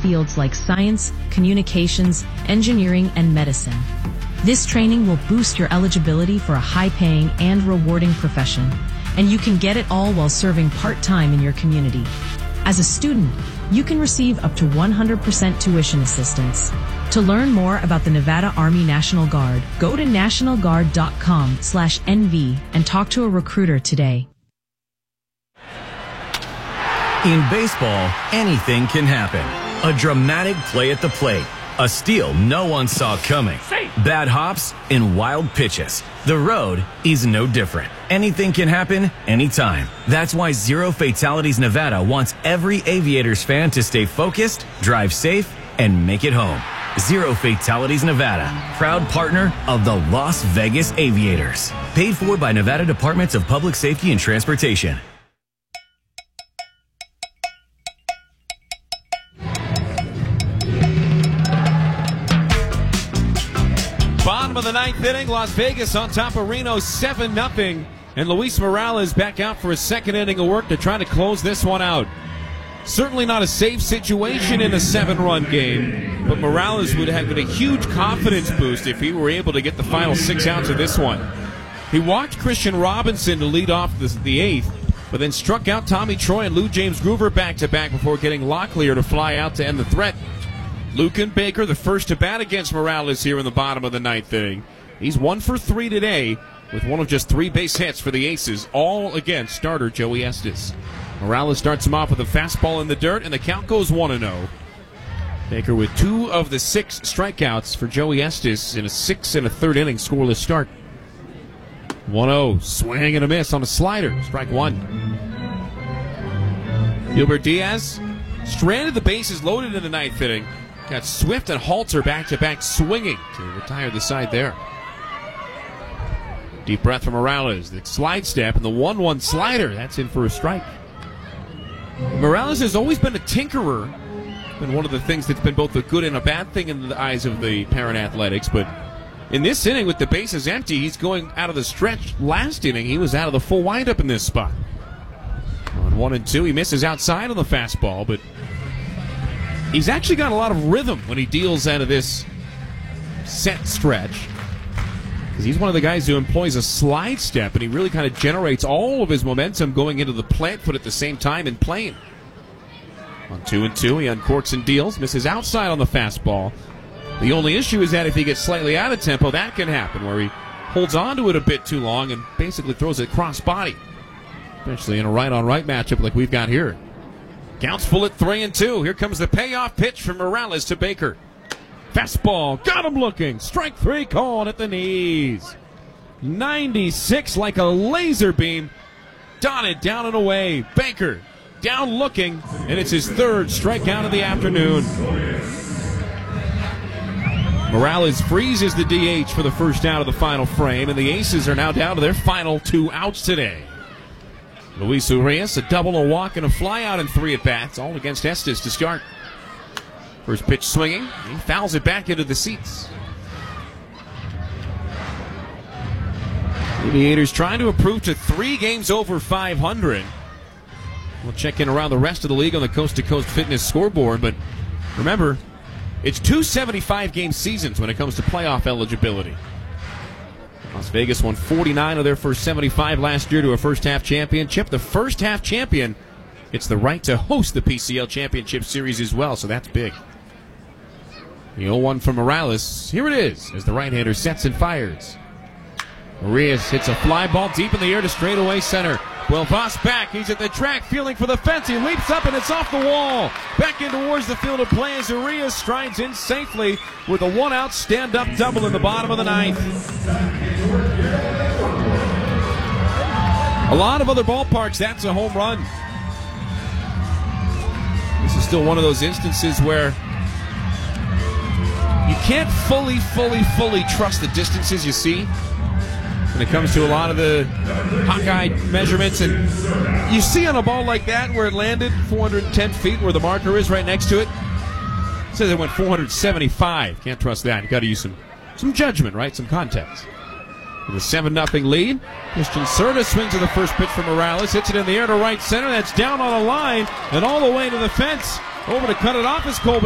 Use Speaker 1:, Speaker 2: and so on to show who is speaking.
Speaker 1: fields like science, communications, engineering, and medicine. This training will boost your eligibility for a high-paying and rewarding profession, and you can get it all while serving part-time in your community. As a student, you can receive up to 100% tuition assistance. To learn more about the Nevada Army National Guard, go to nationalguard.com/NV and talk to a recruiter today.
Speaker 2: In baseball, anything can happen. A dramatic play at the plate. A steal no one saw coming. Bad hops and wild pitches. The road is no different. Anything can happen anytime. That's why Zero Fatalities Nevada wants every Aviators fan to stay focused, drive safe, and make it home. Zero Fatalities Nevada, proud partner of the Las Vegas Aviators. Paid for by Nevada Departments of Public Safety and Transportation.
Speaker 3: Bottom of the ninth inning, Las Vegas on top of Reno 7-0. And Luis Morales back out for a second inning of work to try to close this one out. Certainly not a safe situation in a 7-run game, but Morales would have been a huge confidence boost if he were able to get the final 6 outs of this one. He walked Christian Robinson to lead off the eighth, but then struck out Tommy Troy and Lou James Groover back-to-back before getting Locklear to fly out to end the threat. Luken Baker, the first to bat against Morales here in the bottom of the ninth inning. He's 1 for 3 today with one of just 3 base hits for the Aces, all against starter Joey Estes. Morales starts him off with a fastball in the dirt, and the count goes 1-0. Baker with 2 of the 6 strikeouts for Joey Estes in a 6 1/3 inning scoreless start. 1-0, swing and a miss on a slider, strike 1. Gilbert Diaz stranded the bases loaded in the ninth inning. Got Swift and Halter back-to-back swinging to retire the side there. Deep breath from Morales. The slide step and the 1-1 slider. That's in for a strike. Morales has always been a tinkerer. Been one of the things that's been both a good and a bad thing in the eyes of the Parent Athletics. But in this inning, with the bases empty, he's going out of the stretch. Last inning, he was out of the full windup in this spot. On 1-2, he misses outside on the fastball, but he's actually got a lot of rhythm when he deals out of this set stretch. Because he's one of the guys who employs a slide step, and he really kind of generates all of his momentum going into the plant foot at the same time and playing. On 2-2, he uncorks and deals, misses outside on the fastball. The only issue is that if he gets slightly out of tempo, that can happen, where he holds on to it a bit too long and basically throws it cross body. Especially in a right-on-right matchup like we've got here. Counts full at 3-2. Here comes the payoff pitch from Morales to Baker. Fastball, got him looking. Strike 3 called at the knees. 96 like a laser beam. Dotted down and away. Baker down looking, and it's his 3rd strikeout of the afternoon. Morales freezes the DH for the first out of the final frame, and the Aces are now down to their final 2 outs today. Luis Urias, a double, a walk, and a flyout in 3 at-bats, all against Estes to start. First pitch swinging, he fouls it back into the seats. Aviators trying to improve to 3 games over 500. We'll check in around the rest of the league on the Coast to Coast Fitness scoreboard, but remember, it's 2 75-game seasons when it comes to playoff eligibility. Las Vegas won 49 of their first 75 last year to a first-half championship. The first-half champion gets the right to host the PCL Championship Series as well, so that's big. The 0-1 from Morales. Here it is as the right-hander sets and fires. Urias hits a fly ball deep in the air to straightaway center. Will Voss back. He's at the track feeling for the fence. He leaps up and it's off the wall. Back in towards the field of play as Urias strides in safely with a 1-out stand-up double in the bottom of the ninth. A lot of other ballparks, that's a home run. This is still one of those instances where you can't fully trust the distances you see when it comes to a lot of the Hawkeye measurements. And you see on a ball like that where it landed 410 feet where the marker is right next to it. It says it went 475. Can't trust that. You got to use some judgment, right? Some context. With a 7-0 lead, Christian Cerda swings to the first pitch from Morales, hits it in the air to right center. That's down on a line and all the way to the fence. Over to cut it off is Colby